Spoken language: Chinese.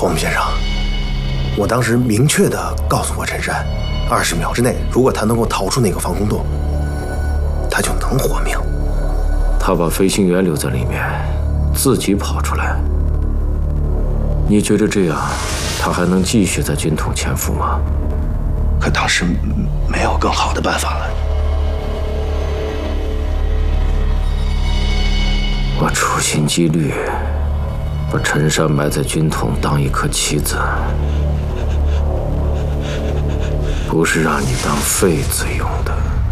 黄木先生，我当时明确地告诉过陈山，20秒之内，如果他能够逃出那个防空洞，他就能活命。 他把飞行员留在里面，自己跑出来。你觉得这样，他还能继续在军统潜伏吗？ 可当时没有更好的办法了。 我处心积虑把陈山埋在军统当一颗棋子，不是让你当废子用的。